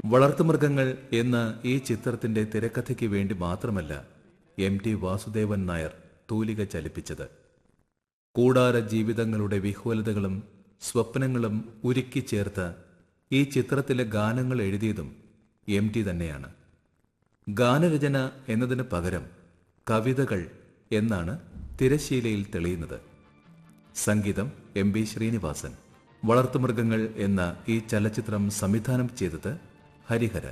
വളർത്തുമൃഗങ്ങൾ എന്ന ഈ ചിത്രത്തിന്റെ തിരക്കഥയ്ക്ക് വേണ്ടി മാത്രമല്ല MT വാസുദേവൻ നായർ തൂലിക ചലിപ്പിച്ചത്. കൂടാര ജീവിതങ്ങളുടെ വിഹ്വലതകളും സ്വപ്നങ്ങളും ഉരുക്കി ചേർത്ത ഈ ചിത്രത്തിലെ ഗാനങ്ങൾ എഴുതിയതും MT തന്നെയാണ്. ഗാനരചന എന്നതിന് പകരം കവിതകൾ എന്നാണ് തിരശ്ശീലയിൽ തെളിയുന്നത്. സംഗീതം MB ശ്രീനിവാസൻ. വളർത്തുമൃഗങ്ങൾ എന്ന ഈ ചലച്ചിത്രം സംവിധാനം ചെയ്തത് ഹരിഹരൻ.